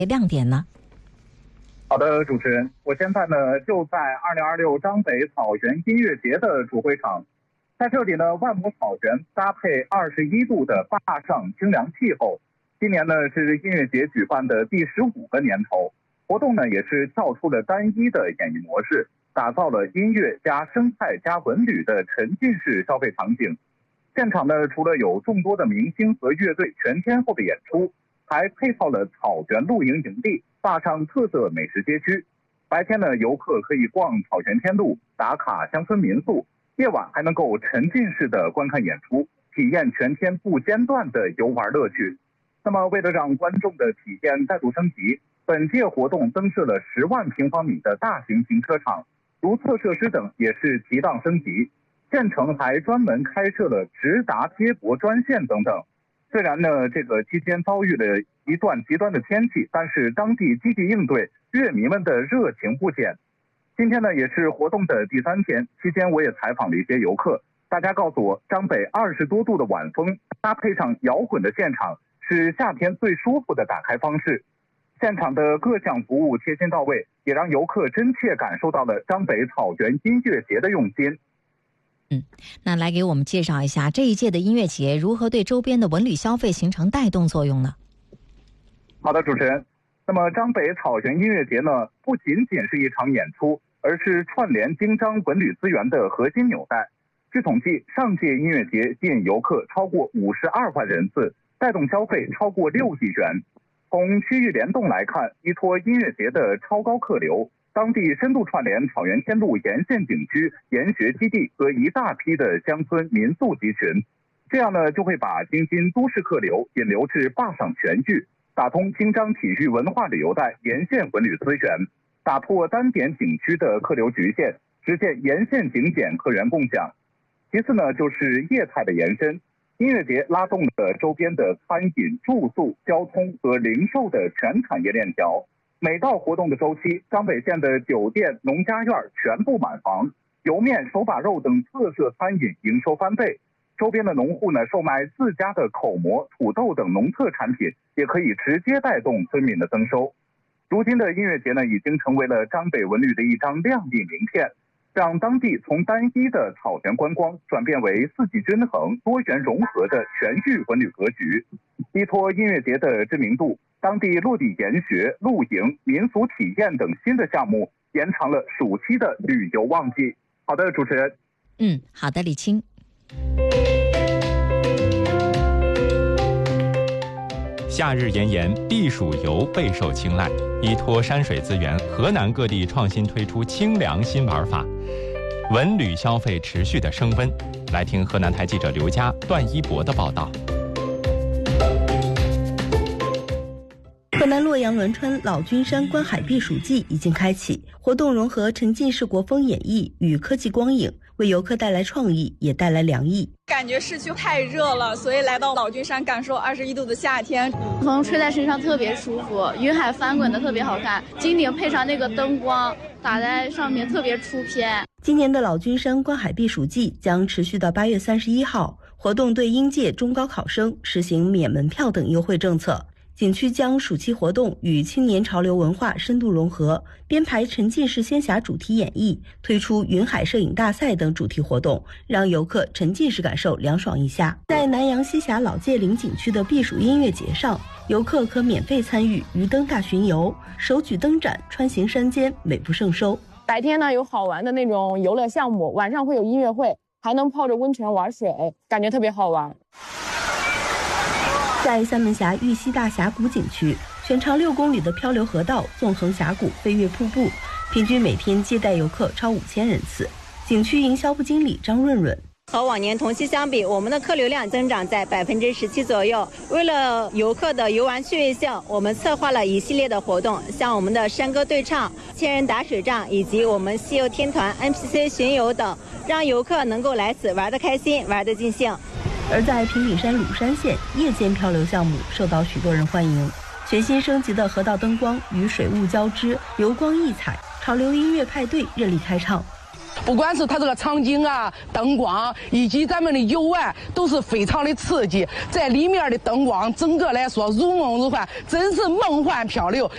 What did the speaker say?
亮点呢？ 好的，主持人，我现在呢就在2026张北草原音乐节的主会场，在这里呢，万亩草原搭配21度的坝上清凉气候。今年呢是音乐节举办的第15个年头，活动呢也是跳出了单一的演绎模式，打造了音乐加生态加文旅的沉浸式消费场景。现场呢除了有众多的明星和乐队全天候的演出，还配套了草原露营营地、坝上特色美食街区。白天呢，游客可以逛草原天路、打卡乡村民宿；夜晚还能够沉浸式的观看演出，体验全天不间断的游玩乐趣。那么，为了让观众的体验再度升级，本届活动增设了10万平方米的大型停车场，如厕设施等也是提档升级。县城还专门开设了直达接驳专线等等。虽然呢，这个期间遭遇了一段极端的天气，但是当地积极应对，乐迷们的热情不减。今天呢，也是活动的第3天，期间我也采访了一些游客，大家告诉我，张北20多度的晚风搭配上摇滚的现场，是夏天最舒服的打开方式。现场的各项服务贴心到位，也让游客真切感受到了张北草原音乐节的用心。 那来给我们介绍一下这一届的音乐节如何对周边的文旅消费形成带动作用呢？ 好的，主持人。那么张北草原音乐节呢，不仅仅是一场演出，而是串联京张文旅资源的核心纽带。据统计，上届音乐节吸引游客超过52万人次，带动消费超过6亿元。从区域联动来看，依托音乐节的超高客流，当地深度串联草原天路沿线景区、研学基地和一大批的乡村民宿集群，这样呢就会把京津都市客流引流至坝上全域，打通京张体育文化旅游带沿线文旅资源，打破单点景区的客流局限，实现沿线景点客源共享。其次呢，就是业态的延伸。音乐节拉动了周边的餐饮、住宿、交通和零售的全产业链条。每到活动的周期，张北县的酒店、农家院全部满房，油面、手把肉等特色餐饮营收翻倍。周边的农户呢，售卖自家的口蘑、土豆等农特产品，也可以直接带动村民的增收。如今的音乐节呢，已经成为了张北文旅的一张亮丽名片，让当地从单一的草原观光转变为四季均衡、多元融合的全域文旅格局。依托音乐节的知名度，当地落地研学、露营、民俗体验等新的项目，延长了暑期的旅游旺季。好的，主持人。 好的，李青。 夏日炎炎，避暑游备受青睐。依托山水资源，河南各地创新推出清凉新玩法，文旅消费持续的升温。来听河南台记者刘佳、段一博的报道。 河南洛阳栾川老君山观海避暑季已经开启，活动融合沉浸式国风演绎与科技光影，为游客带来创意，也带来凉意。 感觉市区太热了，所以来到老君山感受21度的夏天， 风吹在身上特别舒服，云海翻滚的特别好看，金顶配上那个灯光打在上面特别出片。 今年的老君山观海避暑季将持续到8月31号，活动对应届中高考生实行免门票等优惠政策。景区将暑期活动与青年潮流文化深度融合，编排沉浸式仙侠主题演绎，推出云海摄影大赛等主题活动，让游客沉浸式感受凉爽一下。在南阳西峡老界岭景区的避暑音乐节上，游客可免费参与鱼灯大巡游，手举灯盏穿行山间，美不胜收。 白天呢有好玩的那种游乐项目，晚上会有音乐会，还能泡着温泉玩水，感觉特别好玩。 在三门峡玉溪大峡谷景区，全长6公里的漂流河道纵横峡谷，飞跃瀑布，平均每天接待游客超5000人次。景区营销部经理张润润。 和往年同期相比，我们的客流量增长在17%左右。为了游客的游玩趣味性，我们策划了一系列的活动，像我们的山歌对唱、千人打水仗，以及我们西游天团 NPC 巡游等，让游客能够来此玩得开心，玩得尽兴。 而在平顶山鲁山县，夜间漂流项目受到许多人欢迎。全新升级的河道灯光与水雾交织，流光溢彩，潮流音乐派对热力开唱。 不管是它这个场景啊、灯光以及咱们的游玩都是非常的刺激，在里面的灯光整个来说如梦如幻，真是梦幻漂流。